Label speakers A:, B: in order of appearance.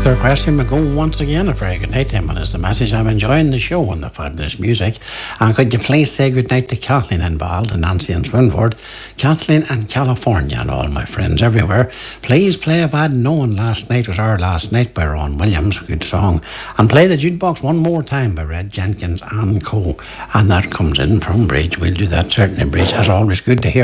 A: The requesting me go once again a very good night to him and it's the message. I'm enjoying the show and the fabulous music. And could you please say good night to Kathleen involved and Nancy and Swinford, Kathleen and California and all my friends everywhere. Please play If I'd Known Last Night Was Our Last Night by Ron Williams, a good song. And play the jukebox One More Time by Red Jenkins and Co. And that comes in from Bridge. We'll do that certainly, Bridge. As always, good to hear.